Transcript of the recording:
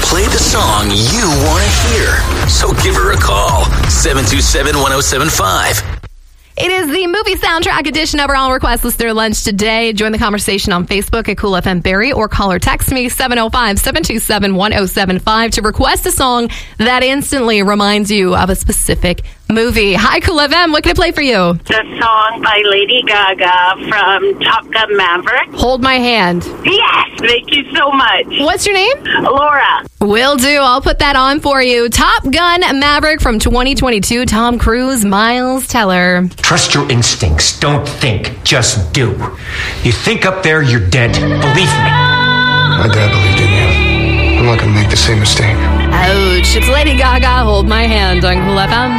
play the song you want to hear. So give her a call. 727-1075. It is the movie soundtrack edition of our All Request Listener Lunch today. Join the conversation on Facebook at Cool FM Barrie or call or text me 705-727-1075 to request a song that instantly reminds you of a specific movie. Hi, Cool FM. What can I play for you? The song by Lady Gaga from Top Gun Maverick. Hold My Hand. Yes! Thank you so much. What's your name? Laura. Will do. I'll put that on for you. Top Gun Maverick from 2022. Tom Cruise, Miles Teller. Trust your instincts. Don't think. Just do. You think up there, you're dead. Believe me. My dad believed in you. I'm not going to make the same mistake. Ouch. It's Lady Gaga. Hold My Hand on Cool FM.